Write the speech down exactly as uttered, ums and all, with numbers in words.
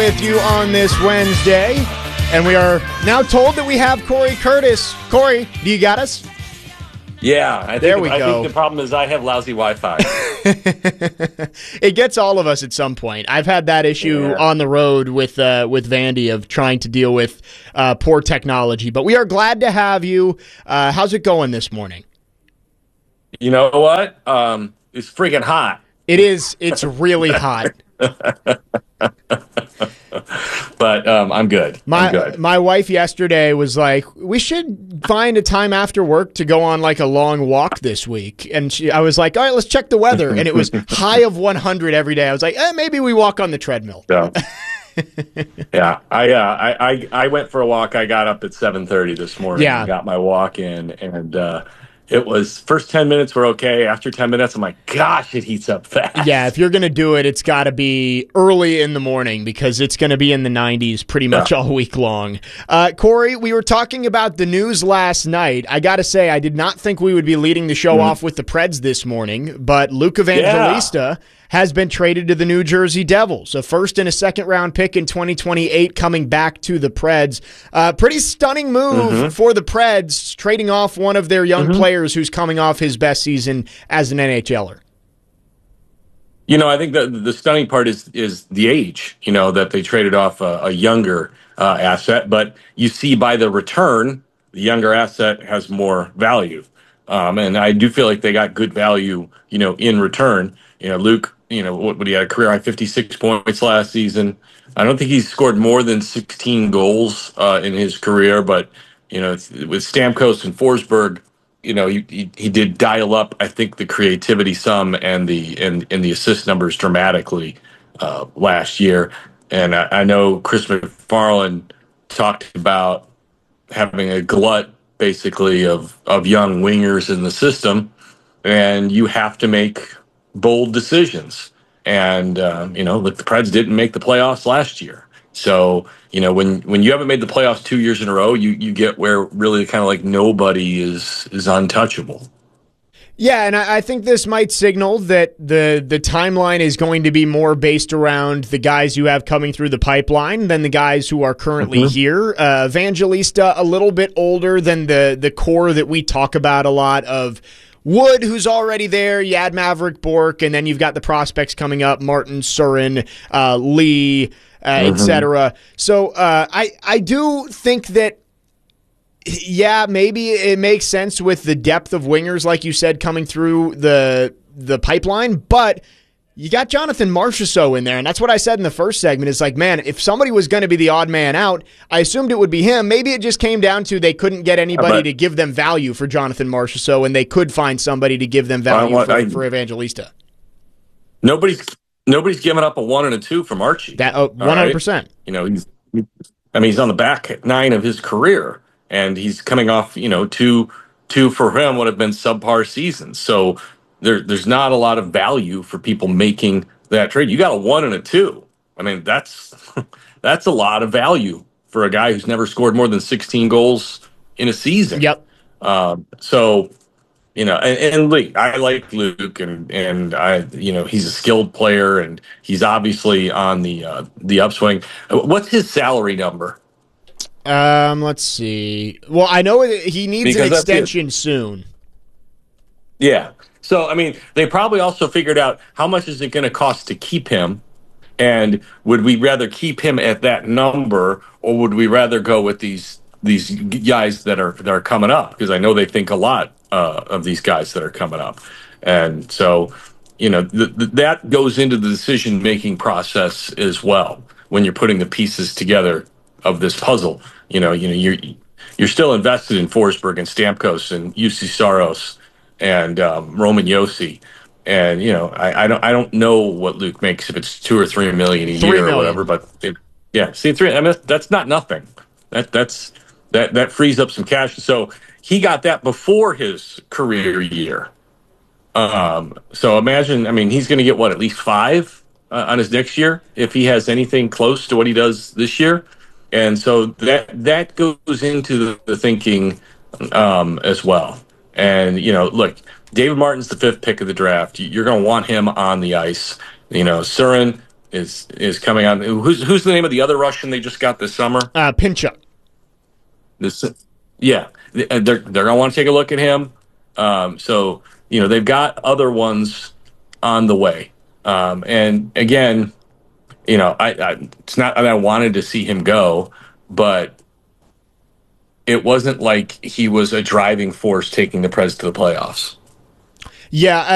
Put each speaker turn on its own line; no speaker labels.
with you on this Wednesday, and we are now told that we have Corey Curtis. Corey, do you got us?
Yeah, I think,
there we
I
go.
think the problem is I have lousy Wi-Fi.
It gets all of us at some point. I've had that issue
Yeah.
on the road with uh, with Vandy of trying to deal with uh, poor technology. But we are glad to have you. Uh, how's it going this morning?
You know what? Um, it's freaking hot.
It is. It's really hot.
But um, I'm good.
My
I'm good.
my wife yesterday was like, "We should find a time after work to go on like a long walk this week." And she, I was like, "All right, let's check the weather." And it was high of one hundred every day. I was like, eh, "Maybe we walk on the treadmill."
Yeah. yeah. I, uh, I I I went for a walk. I got up at seven thirty this morning.
Yeah.
And got my walk in, and uh, it was first ten minutes were okay. After ten minutes, I'm like, gosh, it heats up fast.
Yeah, if you're going to do it, it's got to be early in the morning because it's going to be in the nineties pretty much
Yeah.
all week long. Uh, Corey, we were talking about the news last night. I got to say, I did not think we would be leading the show
Mm-hmm.
off with the Preds this morning, but Luke Evangelista has been traded to the New Jersey Devils. A first and a second round pick in twenty twenty-eight coming back to the Preds. Uh, pretty stunning move
Mm-hmm.
for the Preds, trading off one of their young
Mm-hmm.
players who's coming off his best season as an N H L er.
You know, I think the the stunning part is is the age. You know, that they traded off a, a younger uh, asset, but you see by the return, the younger asset has more value, um, and I do feel like they got good value. You know, in return, you know, Luke. You know, what would he had a career high fifty-six points last season. I don't think he's scored more than sixteen goals uh, in his career, but you know, it's, with Stamkos and Forsberg, you know, he, he he did dial up, I think, the creativity some and the and, and the assist numbers dramatically uh, last year. And I, I know Chris McFarland talked about having a glut, basically, of of young wingers in the system, and you have to make bold decisions. And um, you know, like the Preds didn't make the playoffs last year. So, you know, when when you haven't made the playoffs two years in a row, you you get where really kind of like nobody is is untouchable.
Yeah, and I, I think this might signal that the the timeline is going to be more based around the guys you have coming through the pipeline than the guys who are currently
Mm-hmm.
here. Uh, Evangelista, a little bit older than the the core that we talk about a lot of. Wood, who's already there, you add Maverick Bork, and then you've got the prospects coming up, Martin Surin, uh, Lee, uh,
Mm-hmm.
et cetera. So uh, I, I do think that, yeah, maybe it makes sense with the depth of wingers, like you said, coming through the the pipeline, but you got Jonathan Marchessault in there, and that's what I said in the first segment. It's like, man, if somebody was going to be the odd man out, I assumed it would be him. Maybe it just came down to they couldn't get anybody
But-
to give them value for Jonathan Marchessault, and they could find somebody to give them value
want-
for,
I-
for Evangelista.
Nobody's nobody's giving up a one and a two from Archie.
That oh, one hundred percent.
You know, he's, I mean, he's on the back nine of his career, and he's coming off, you know, two two for him would have been subpar seasons. So there, there's not a lot of value for people making that trade. You got a one and a two. I mean, that's that's a lot of value for a guy who's never scored more than sixteen goals in a season.
Yep.
Um, so, you know, and, and Lee, I like Luke, and and I, you know, he's a skilled player, and he's obviously on the uh, the upswing. What's his salary number?
Um, let's see. Well, I know he needs
Because
an
that's it.
extension soon.
Yeah. So, I mean, they probably also figured out how much is it going to cost to keep him, and would we rather keep him at that number, or would we rather go with these these guys that are that are coming up? Because I know they think a lot uh, of these guys that are coming up, and so you know th- th- that goes into the decision making process as well when you're putting the pieces together of this puzzle. You know, you know you're you're still invested in Forsberg and Stamkos and U C Saros and um, Roman Yossi, and you know I, I don't I don't know what Luke makes, if it's two or three million a
Three
year or
million.
whatever, but it, yeah, see three. I mean that's not nothing. That that's that that frees up some cash. So he got that before his career year. Um, so imagine, I mean, he's going to get what, at least five uh, on his next year if he has anything close to what he does this year. And so that that goes into the, the thinking um, as well. And, you know, look, David Martin's the fifth pick of the draft. You're going to want him on the ice. You know, Surin is is coming on. Who's who's the name of the other Russian they just got this summer?
Uh, Pinchuk.
This, yeah, they're they're gonna want to take a look at him. Um, so you know they've got other ones on the way. Um, and again, you know, I, I it's not that I wanted to see him go, but it wasn't like he was a driving force taking the Preds to the playoffs.
Yeah.